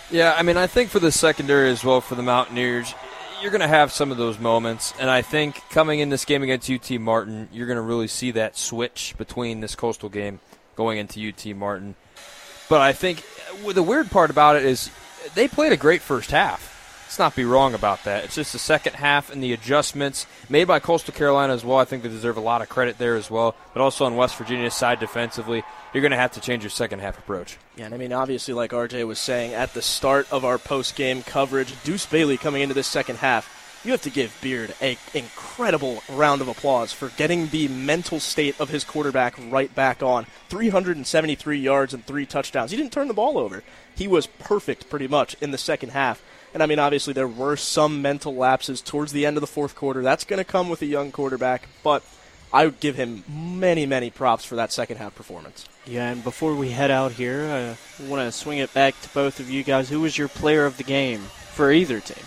Yeah, I mean, I think for the secondary as well for the Mountaineers, you're going to have some of those moments, and I think coming in this game against UT Martin, you're going to really see that switch between this Coastal game going into UT Martin. But I think the weird part about it is they played a great first half. Let's not be wrong about that. It's just the second half and the adjustments made by Coastal Carolina as well. I think they deserve a lot of credit there as well. But also on West Virginia's side defensively, you're going to have to change your second half approach. Yeah, and I mean, obviously, like RJ was saying at the start of our post-game coverage, Deuce Bailey coming into this second half, you have to give Beard an incredible round of applause for getting the mental state of his quarterback right back on. 373 yards and 3 touchdowns. He didn't turn the ball over. He was perfect pretty much in the second half. And, I mean, obviously there were some mental lapses towards the end of the fourth quarter. That's going to come with a young quarterback, but I would give him many, many props for that second half performance. Yeah, and before we head out here, I want to swing it back to both of you guys. Who was your player of the game for either team?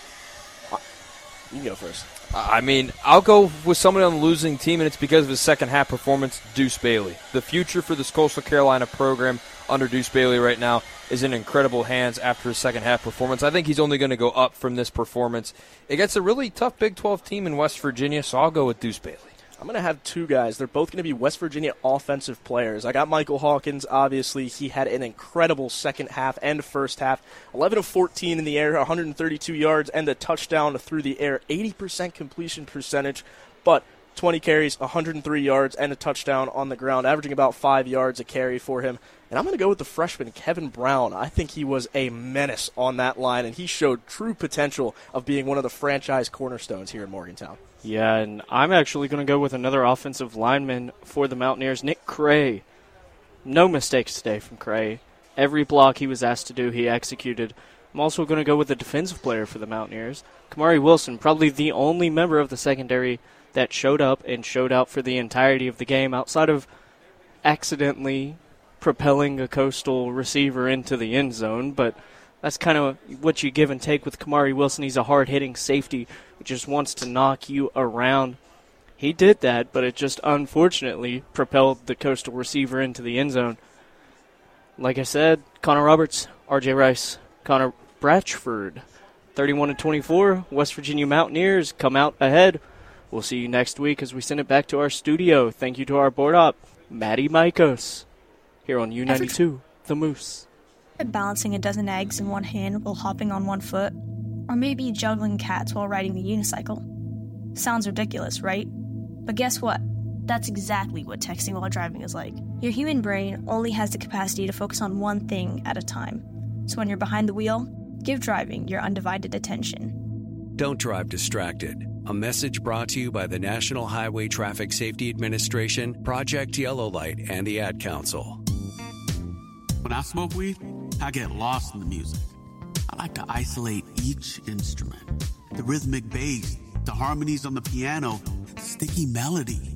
You can go first. I mean, I'll go with somebody on the losing team, and it's because of his second half performance, Deuce Bailey. The future for this Coastal Carolina program under Deuce Bailey right now is in incredible hands after his second half performance. I think he's only going to go up from this performance. It gets a really tough Big 12 team in West Virginia, so I'll go with Deuce Bailey. I'm going to have two guys. They're both going to be West Virginia offensive players. I got Michael Hawkins. Obviously, he had an incredible second half and first half. 11 of 14 in the air, 132 yards, and a touchdown through the air. 80% completion percentage, but 20 carries, 103 yards, and a touchdown on the ground, averaging about 5 yards a carry for him. And I'm going to go with the freshman, Kevin Brown. I think he was a menace on that line, and he showed true potential of being one of the franchise cornerstones here in Morgantown. Yeah, and I'm actually going to go with another offensive lineman for the Mountaineers, Nick Cray. No mistakes today from Cray. Every block he was asked to do, he executed. I'm also going to go with the defensive player for the Mountaineers, Kamari Wilson, probably the only member of the secondary that showed up and showed out for the entirety of the game outside of accidentally propelling a Coastal receiver into the end zone, but that's kind of what you give and take with Kamari Wilson. He's a hard-hitting safety who just wants to knock you around. He did that, but it just unfortunately propelled the Coastal receiver into the end zone. Like I said, Connor Roberts, R.J. Rice, Connor Bratchford, 31-24. West Virginia Mountaineers come out ahead. We'll see you next week as we send it back to our studio. Thank you to our board op, Maddie Mikos, here on U92, The Moose. Balancing a dozen eggs in one hand while hopping on one foot, or maybe juggling cats while riding the unicycle. Sounds ridiculous, right? But guess what? That's exactly what texting while driving is like. Your human brain only has the capacity to focus on one thing at a time. So when you're behind the wheel, give driving your undivided attention. Don't drive distracted. A message brought to you by the National Highway Traffic Safety Administration, Project Yellow Light, and the Ad Council. When I smoke weed, I get lost in the music. I like to isolate each instrument. The rhythmic bass, the harmonies on the piano, the sticky melody.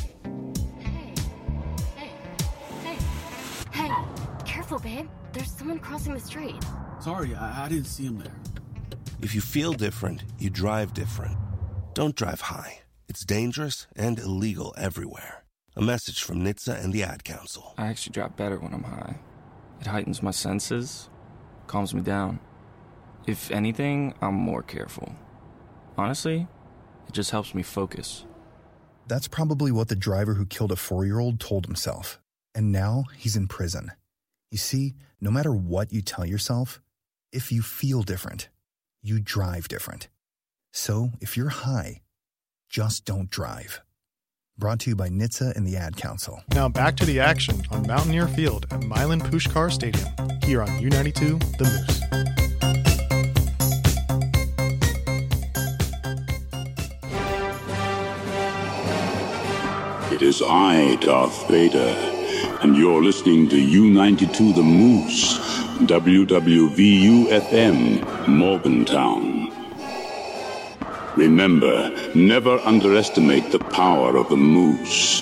Hey, careful, babe. There's someone crossing the street. Sorry, I didn't see him there. If you feel different, you drive different. Don't drive high. It's dangerous and illegal everywhere. A message from NHTSA and the Ad Council. I actually drive better when I'm high. It heightens my senses, calms me down. If anything, I'm more careful. Honestly, it just helps me focus. That's probably what the driver who killed a 4-year-old told himself. And now he's in prison. You see, no matter what you tell yourself, if you feel different, you drive different. So if you're high, just don't drive. Brought to you by NHTSA and the Ad Council. Now back to the action on Mountaineer Field at Milan Pushkar Stadium, here on U92, The Moose. It is I, Darth Vader, and you're listening to U92 The Moose, WWVU-FM, Morgantown. Remember, never underestimate the power of the moose.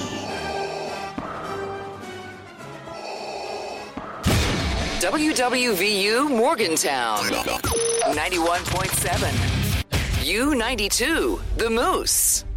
WWVU Morgantown, 91.7. U92, The Moose.